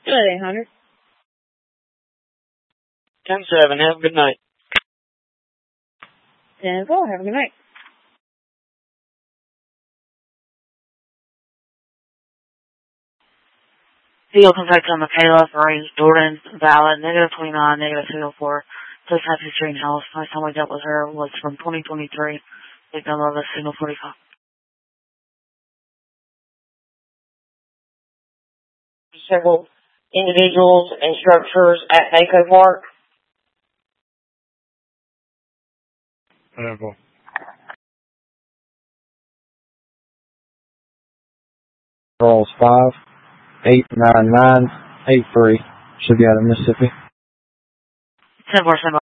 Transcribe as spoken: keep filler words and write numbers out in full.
Good eight hundred. ten seven, have a good night. ten four, have a good night. Vehicle contact on Michaela, Marie, Jordan, valid, negative twenty-nine, negative two oh four. Place Happy Street House. Last time we dealt with her was from twenty twenty-three. Big number of the signal forty-five. Several individuals and structures at Mako Park. Whatever. Rolls five, eight nine nine, eight three. Should be out of Mississippi. ten four,